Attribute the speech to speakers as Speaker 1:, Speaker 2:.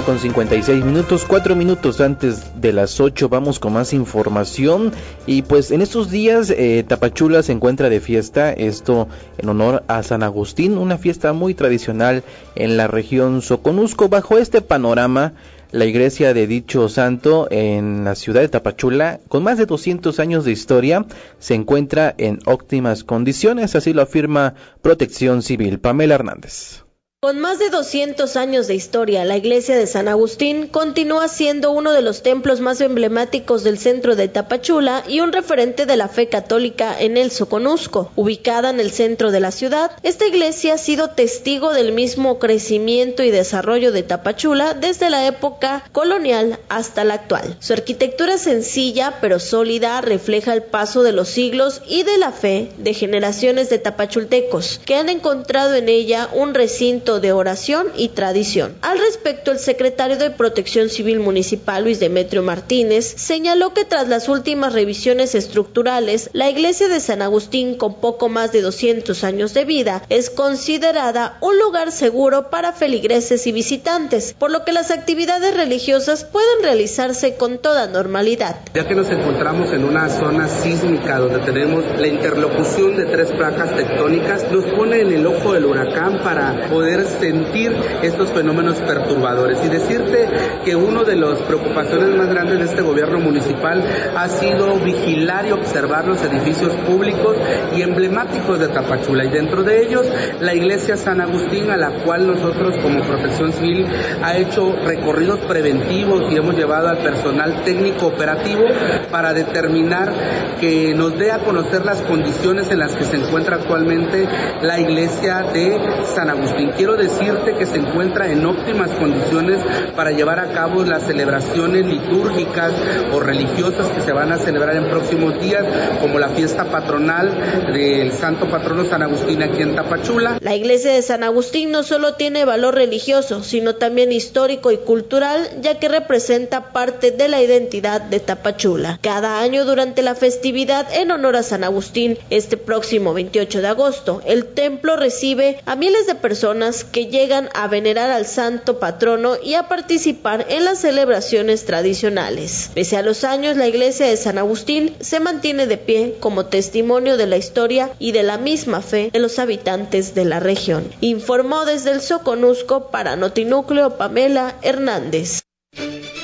Speaker 1: con 56 minutos, 4 minutos antes de las 8, vamos con más información. Y pues en estos días Tapachula se encuentra de fiesta, esto en honor a San Agustín, una fiesta muy tradicional en la región Soconusco. Bajo este panorama, la iglesia de dicho santo en la ciudad de Tapachula, con más de 200 años de historia, se encuentra en óptimas condiciones, así lo afirma Protección Civil. Pamela Hernández.
Speaker 2: Con más de 200 años de historia, la iglesia de San Agustín continúa siendo uno de los templos más emblemáticos del centro de Tapachula y un referente de la fe católica en el Soconusco. Ubicada en el centro de la ciudad, esta iglesia ha sido testigo del mismo crecimiento y desarrollo de Tapachula desde la época colonial hasta la actual. Su arquitectura sencilla pero sólida refleja el paso de los siglos y de la fe de generaciones de tapachultecos que han encontrado en ella un recinto de oración y tradición. Al respecto, el secretario de Protección Civil Municipal, Luis Demetrio Martínez, señaló que tras las últimas revisiones estructurales, la iglesia de San Agustín, con poco más de 200 años de vida, es considerada un lugar seguro para feligreses y visitantes, por lo que las actividades religiosas pueden realizarse con toda normalidad.
Speaker 3: Ya que nos encontramos en una zona sísmica donde tenemos la interlocución de 3 placas tectónicas, nos pone en el ojo del huracán para poder sentir estos fenómenos perturbadores y decirte que una de las preocupaciones más grandes de este gobierno municipal ha sido vigilar y observar los edificios públicos y emblemáticos de Tapachula, y dentro de ellos la iglesia San Agustín, a la cual nosotros como Protección Civil ha hecho recorridos preventivos y hemos llevado al personal técnico operativo para determinar que nos dé a conocer las condiciones en las que se encuentra actualmente la iglesia de San Agustín. Quiero decirte que se encuentra en óptimas condiciones para llevar a cabo las celebraciones litúrgicas o religiosas que se van a celebrar en próximos días, como la fiesta patronal del santo patrono San Agustín aquí en Tapachula.
Speaker 2: La iglesia de San Agustín no solo tiene valor religioso, sino también histórico y cultural, ya que representa parte de la identidad de Tapachula. Cada año durante la festividad en honor a San Agustín, este próximo 28 de agosto, el templo recibe a miles de personas que llegan a venerar al santo patrono y a participar en las celebraciones tradicionales. Pese a los años, la iglesia de San Agustín se mantiene de pie como testimonio de la historia y de la misma fe de los habitantes de la región. Informó desde el Soconusco para Notinúcleo Pamela Hernández.